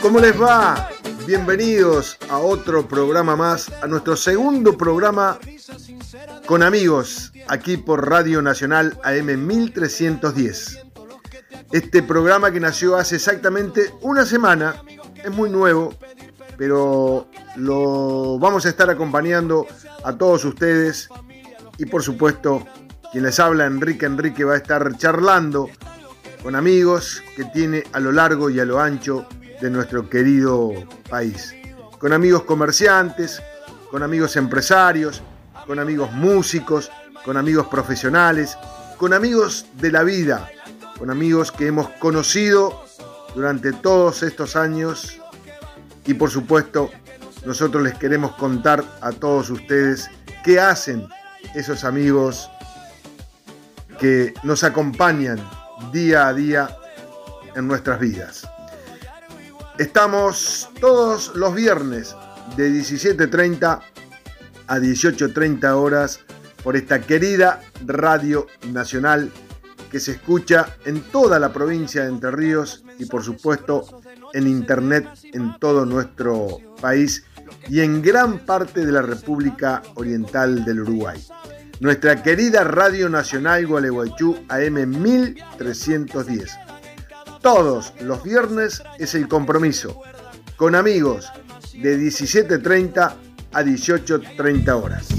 ¿Cómo les va? Bienvenidos a otro programa más, a nuestro segundo programa con amigos, aquí por Radio Nacional AM 1310. Este programa que nació hace exactamente una semana, es muy nuevo, pero lo vamos a estar acompañando a todos ustedes y por supuesto, quien les habla, Enrique, va a estar charlando con amigos que tiene a lo largo y a lo ancho de nuestro querido país. Con amigos comerciantes, con amigos empresarios, con amigos músicos, con amigos profesionales, con amigos de la vida, con amigos que hemos conocido durante todos estos años y por supuesto nosotros les queremos contar a todos ustedes qué hacen esos amigos que nos acompañan día a día en nuestras vidas. Estamos todos los viernes de 17:30 a 18:30 horas por esta querida Radio Nacional que se escucha en toda la provincia de Entre Ríos y por supuesto en internet en todo nuestro país y en gran parte de la República Oriental del Uruguay. Nuestra querida Radio Nacional Gualeguaychú AM 1310. Todos los viernes es el compromiso con amigos de 17:30 a 18:30 horas.